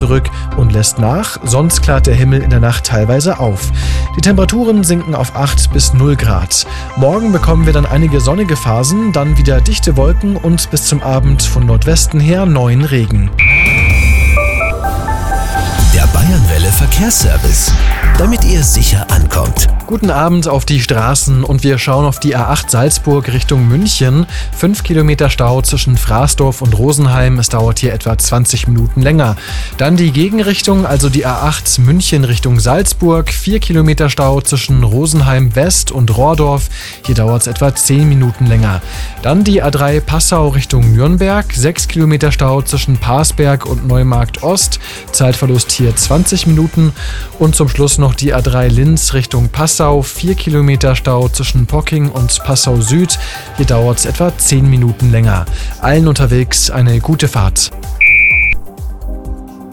zurück und lässt nach, sonst klart der Himmel in der Nacht teilweise auf. Die Temperaturen sinken auf 8 bis 0 Grad. Morgen bekommen wir dann einige sonnige Phasen, dann wieder dichte Wolken und bis zum Abend von Nordwesten her neuen Regen. Der Bayernwelle Verkehrsservice, damit ihr sicher ankommt. Guten Abend auf die Straßen und wir schauen auf die A8 Salzburg Richtung München. 5 Kilometer Stau zwischen Fraßdorf und Rosenheim. Es dauert hier etwa 20 Minuten länger. Dann die Gegenrichtung, also die A8 München Richtung Salzburg. 4 Kilometer Stau zwischen Rosenheim West und Rohrdorf. Hier dauert es etwa 10 Minuten länger. Dann die A3 Passau Richtung Nürnberg. 6 Kilometer Stau zwischen Parsberg und Neumarkt Ost. Zeitverlust hier 20 Minuten. Und zum Schluss noch die A3 Linz Richtung Passau. 4 Kilometer Stau zwischen Pocking und Passau Süd. Hier dauert es etwa 10 Minuten länger. Allen unterwegs eine gute Fahrt.